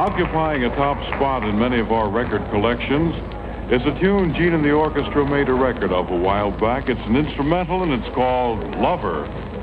Occupying a top spot in many of our record collections is a tune Gene and the orchestra made a record of a while back. It's an instrumental, and it's called Lover.